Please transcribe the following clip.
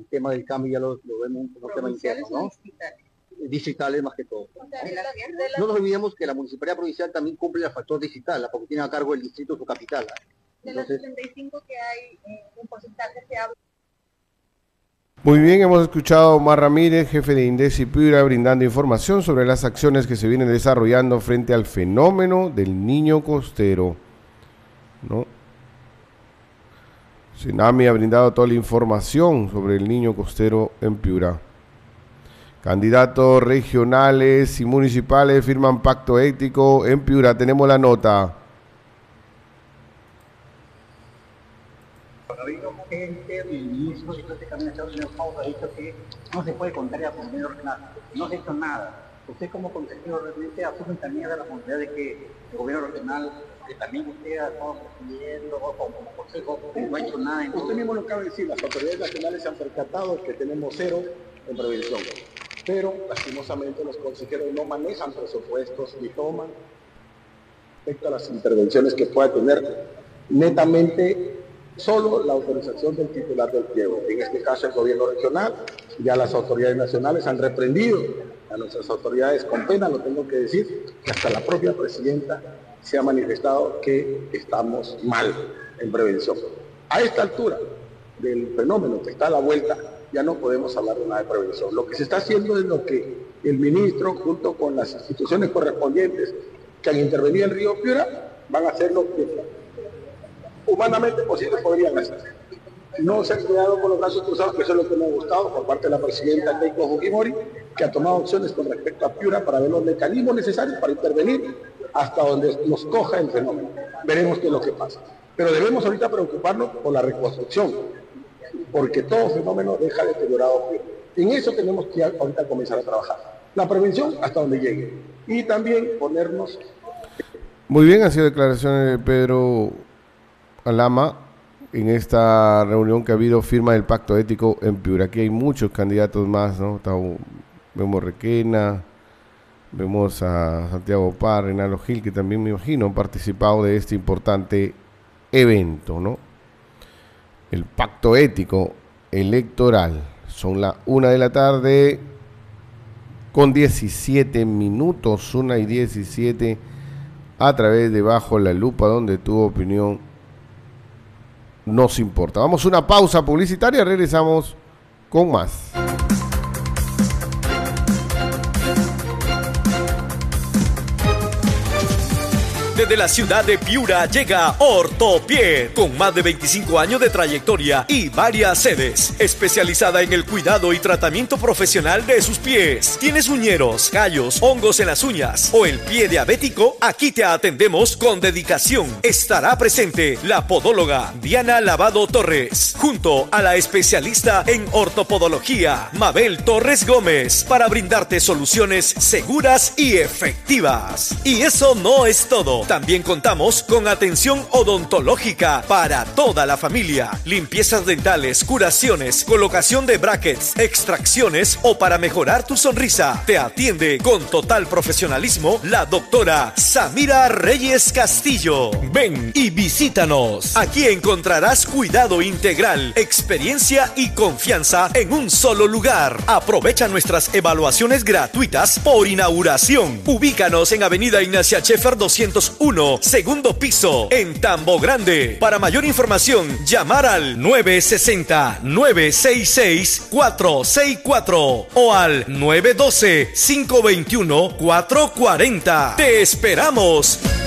tema del cambio ya lo vemos como un tema interno, ¿no? Distritales más que todo. No nos olvidemos que la municipalidad provincial también cumple el factor distrital, porque tiene a cargo el distrito su capital. Entonces, de los 75 que hay, un porcentaje se habla. Muy bien, hemos escuchado a Omar Ramírez, jefe de INDECI Piura, brindando información sobre las acciones que se vienen desarrollando frente al fenómeno del niño costero, ¿no? Senami ha brindado toda la información sobre el niño costero en Piura. Candidatos regionales y municipales firman pacto ético en Piura. Tenemos la nota. Ha habido gente, ministros y prácticamente el señor Paulo ha dicho que no se puede contar a gobierno regional. No se ha hecho nada. Usted como consejero realmente asume también la responsabilidad de que el gobierno regional, que también usted ha estado presidiendo o como consejo, no ha hecho nada. Usted mismo lo acaba de decir, las autoridades nacionales se han percatado que tenemos cero en prevención. Pero lastimosamente los consejeros no manejan presupuestos ni toman respecto a las intervenciones que pueda tener netamente solo la autorización del titular del pliego. En este caso el gobierno regional, ya las autoridades nacionales han reprendido a nuestras autoridades con pena, lo tengo que decir, que hasta la propia presidenta se ha manifestado que estamos mal en prevención. A esta altura del fenómeno que está a la vuelta, ya no podemos hablar de nada de prevención. Lo que se está haciendo es lo que el ministro, junto con las instituciones correspondientes que han intervenido en Río Piura, van a hacer lo que humanamente posible podrían hacer. No se han quedado con los brazos cruzados, que eso es lo que me ha gustado por parte de la presidenta Keiko Fujimori, que ha tomado acciones con respecto a Piura para ver los mecanismos necesarios para intervenir hasta donde nos coja el fenómeno. Veremos qué es lo que pasa. Pero debemos ahorita preocuparnos por la reconstrucción, porque todo fenómeno deja deteriorado. En eso tenemos que ahorita comenzar a trabajar. La prevención hasta donde llegue. Y también ponernos... Muy bien, han sido declaraciones de Pedro Alama en esta reunión que ha habido firma del pacto ético en Piura. Aquí hay muchos candidatos más, ¿no? Vemos Requena, vemos a Santiago Paz, Reinaldo Gil, que también me imagino han participado de este importante evento, ¿no? El pacto ético electoral. Son las 1:00 p.m. con 17 minutos, 1:17, a través de Bajo la Lupa, donde tu opinión nos importa. Vamos a una pausa publicitaria, regresamos con más. Desde la ciudad de Piura llega Ortopied, con más de 25 años de trayectoria y varias sedes, especializada en el cuidado y tratamiento profesional de sus pies. ¿Tienes uñeros, callos, hongos en las uñas o el pie diabético? Aquí te atendemos con dedicación. Estará presente la podóloga Diana Lavado Torres, junto a la especialista en ortopodología Mabel Torres Gómez, para brindarte soluciones seguras y efectivas. Y eso no es todo. También contamos con atención odontológica para toda la familia, limpiezas dentales, curaciones, colocación de brackets, extracciones o para mejorar tu sonrisa. Te atiende con total profesionalismo la doctora Samira Reyes Castillo. Ven y visítanos. Aquí encontrarás cuidado integral, experiencia y confianza en un solo lugar. Aprovecha nuestras evaluaciones gratuitas por inauguración. Ubícanos en Avenida Ignacia Scheffer 201, segundo piso, en Tambo Grande. Para mayor información, llamar al 960-966-464 o al 912-521-440. ¡Te esperamos!